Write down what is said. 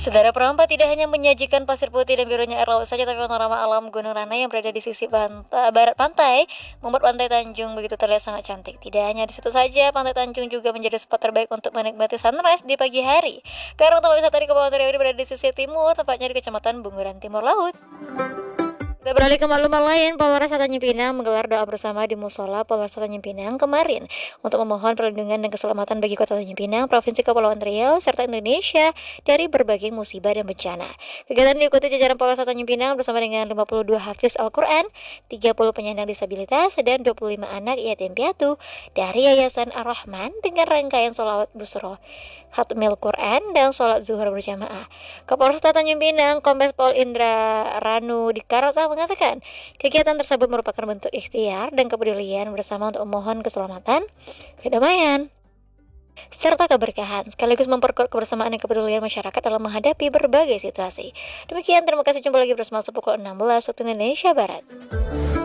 Saudara Perompa tidak hanya menyajikan pasir putih dan birunya air laut saja, tapi panorama alam Gunung Ranai yang berada di sisi barat pantai membuat Pantai Tanjung begitu terlihat sangat cantik. Tidak hanya di situ saja, Pantai Tanjung juga menjadi spot terbaik untuk menikmati sunrise di pagi hari. Karena tempat wisata di Kepulauan Riau ini berada di sisi timur, tepatnya di Kecamatan Bunguran Timur Laut. Kita beralih ke maklumat lain, Polres Tanjung Pinang menggelar doa bersama di Musola Polres Tanjung Pinang kemarin untuk memohon perlindungan dan keselamatan bagi Kota Tanjung Pinang, Provinsi Kepulauan Riau, serta Indonesia dari berbagai musibah dan bencana. Kegiatan diikuti jajaran Polres Tanjung Pinang bersama dengan 52 hafiz Al-Quran, 30 penyandang disabilitas, dan 25 anak yatim piatu dari Yayasan Ar-Rahman dengan rangkaian sholawat busro, Khatmil Quran, dan sholat zuhur berjamaah. Kapolresta Tanjung Pinang, Kombes Pol Indra Ranu Dikarata mengatakan, kegiatan tersebut merupakan bentuk ikhtiar dan kepedulian bersama untuk memohon keselamatan, kedamaian, serta keberkahan, sekaligus memperkuat kebersamaan dan kepedulian masyarakat dalam menghadapi berbagai situasi. Demikian, terima kasih, jumpa lagi bersama pukul 16 waktu Indonesia Barat.